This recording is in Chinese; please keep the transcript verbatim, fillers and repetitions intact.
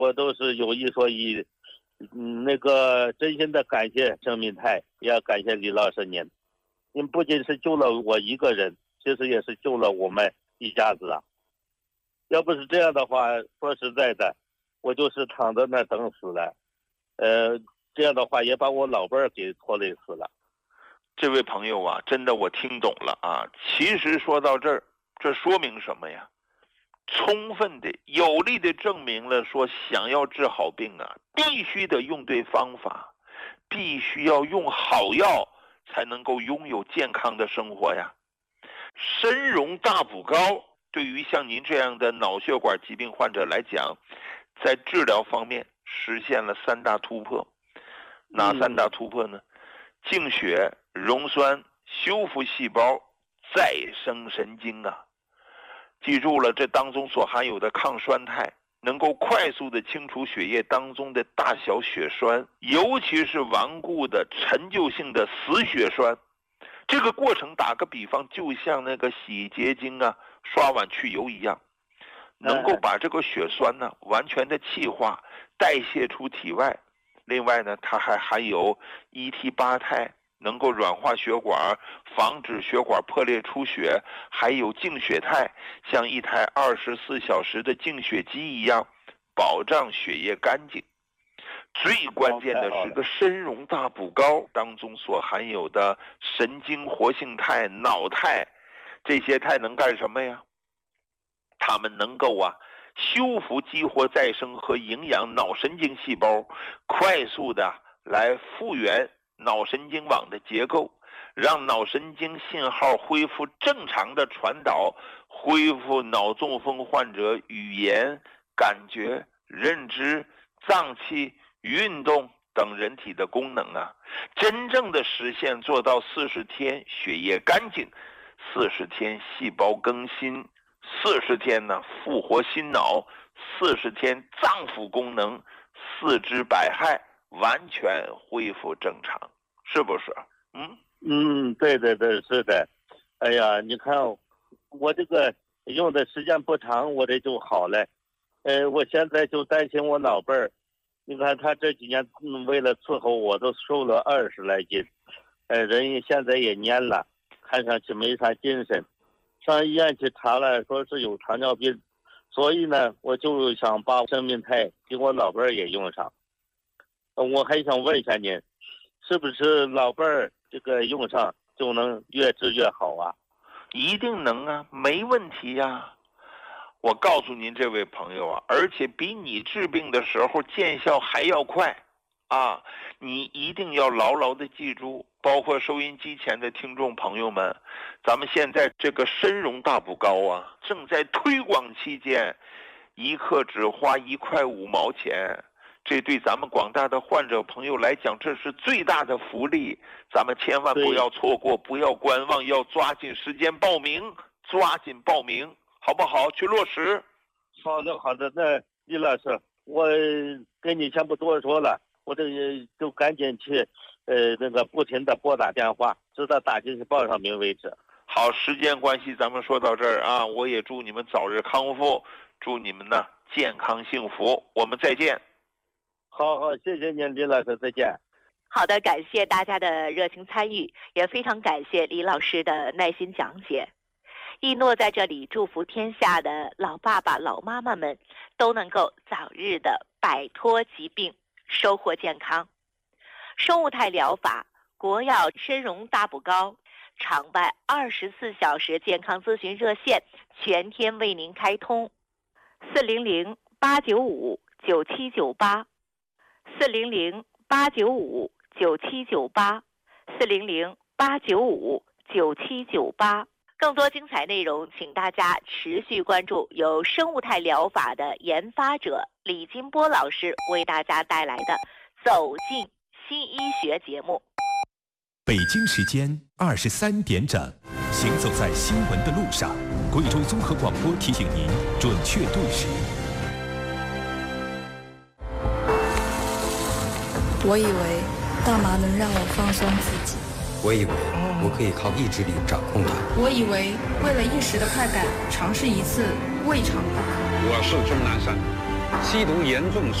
我都是有一说一，嗯，那个真心的感谢生命态，也要感谢李老师您，您不仅是救了我一个人，其实也是救了我们一家子啊。要不是这样的话，说实在的，我就是躺在那等死了，呃，这样的话也把我老伴儿给拖累死了。 这位朋友啊，真的我听懂了啊。其实说到这儿，这说明什么呀？充分的、有力的证明了说，想要治好病啊，必须得用对方法，必须要用好药，才能够拥有健康的生活呀。参茸大补膏对于像您这样的脑血管疾病患者来讲，在治疗方面实现了三大突破。哪三大突破呢？嗯、净血、溶栓、修复细胞、再生神经啊！记住了，这当中所含有的抗栓肽能够快速的清除血液当中的大小血栓，尤其是顽固的陈旧性的死血栓。这个过程打个比方，就像那个洗洁精啊刷碗去油一样，能够把这个血栓呢完全的气化代谢出体外。另外呢，它还含有 E T 八肽，能够软化血管，防止血管破裂出血，还有净血肽，像一台二十四小时的净血机一样，保障血液干净。最关键的是个参茸大补膏当中所含有的神经活性肽、脑肽，这些肽能干什么呀？它们能够啊修复、激活、再生和营养脑神经细胞，快速的来复原脑神经网的结构，让脑神经信号恢复正常的传导，恢复脑中风患者语言、感觉、认知、脏器、运动等人体的功能啊，真正的实现做到四十天血液干净，四十天细胞更新，四十天呢复活心脑，四十天脏腑功能、四肢百骸完全恢复正常，是不是？嗯嗯，对对对，是的。哎呀，你看我这个用的时间不长，我这就好了。呃，我现在就担心我老伴儿，你看他这几年、嗯、为了伺候我都瘦了二十来斤，呃，人现在也蔫了，看上去没啥精神。上医院去查了，说是有糖尿病，所以呢，我就想把生命肽给我老伴儿也用上。我还想问一下您，是不是老伴儿这个用上就能越治越好啊？ 一定能啊，没问题呀、啊。我告诉您这位朋友啊，而且比你治病的时候见效还要快啊！你一定要牢牢的记住，包括收音机前的听众朋友们，咱们现在这个参茸大补膏啊，正在推广期间，一克只花一块五毛钱，这对咱们广大的患者朋友来讲，这是最大的福利，咱们千万不要错过，不要观望，要抓紧时间报名，抓紧报名。好不好？去落实。 好的，好的。那李老师，我跟你先不多说了，我这就赶紧去，呃，那个不停的拨打电话，直到打进去报上名为止。 好，时间关系，咱们说到这儿啊，我也祝你们早日康复，祝你们呢健康幸福。我们再见。 好好，谢谢您，李老师，再见。 好的，感谢大家的热情参与，也非常感谢李老师的耐心讲解。一诺在这里祝福天下的老爸爸老妈妈们都能够早日的摆脱疾病，收获健康。生物态疗法国药参茸大补膏场外二十四小时健康咨询热线全天为您开通，四零零八九五九七九八，四零零八九五九七九八，四零零八九五九七九八。更多精彩内容，请大家持续关注由生物态疗法的研发者李金波老师为大家带来的《走进新医学》节目。 北京时间二十三点整，行走在新闻的路上，贵州综合广播提醒您准确对时。 我以为大麻能让我放松自己， 我以为我可以靠意志力掌控它。 我以为为了一时的快感，尝试一次未尝不可。 我是钟南山， 吸毒严重。